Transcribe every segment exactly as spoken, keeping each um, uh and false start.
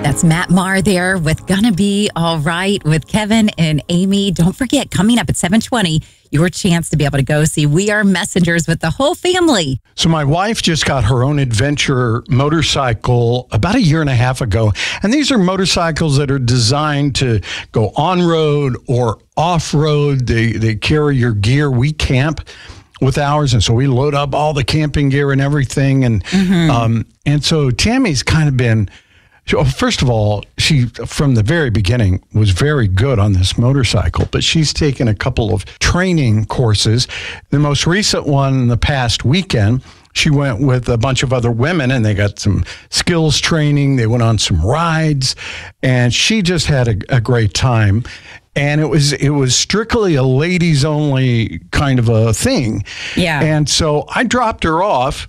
That's Matt Maher there with Gonna Be All Right with Kevin and Amy. Don't forget, coming up at seven twenty, your chance to be able to go see We Are Messengers with the whole family. So my wife just got her own adventure motorcycle about a year and a half ago. And these are motorcycles that are designed to go on-road or off-road. They, they carry your gear. We camp with ours, and so we load up all the camping gear and everything. And mm-hmm. um, and so Tammy's kind of been... First of all, she, from the very beginning, was very good on this motorcycle, but she's taken a couple of training courses. The most recent one, the past weekend, she went with a bunch of other women, and they got some skills training. They went on some rides, and she just had a, a great time. And it was it was strictly a ladies only kind of a thing. Yeah. And so I dropped her off.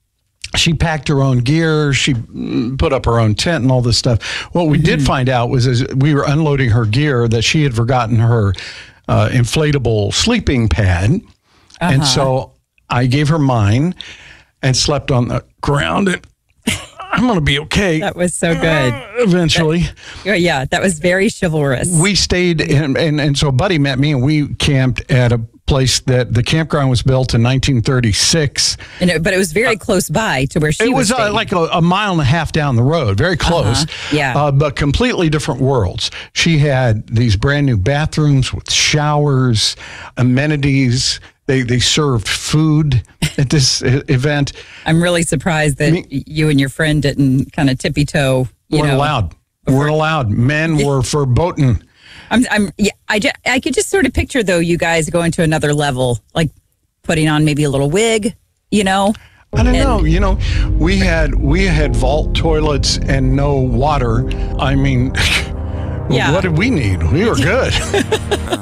She packed her own gear. She put up her own tent and all this stuff. What we mm-hmm. did find out was as we were unloading her gear that she had forgotten her uh, inflatable sleeping pad. Uh-huh. And so I gave her mine and slept on the ground. And I'm going to be okay. That was so good. Uh, eventually. That, yeah, that was very chivalrous. We stayed, in, and, and so Buddy met me, and we camped at a place that the campground was built in nineteen thirty-six. And it, but it was very uh, close by to where she it was was uh, like a, a mile and a half down the road, very close. Uh-huh. Yeah. Uh, but completely different worlds. She had these brand new bathrooms with showers, amenities. They they served food at this event. I'm really surprised that Me, you and your friend didn't kind of tippy toe. You weren't know, allowed. before. Weren't allowed. Men were verboten. I'm, I'm, yeah, I, just, I could just sort of picture, though, you guys going to another level, like putting on maybe a little wig, you know? I don't and, know. You know, we had we had vault toilets and no water. I mean, yeah. what did we need? We were good.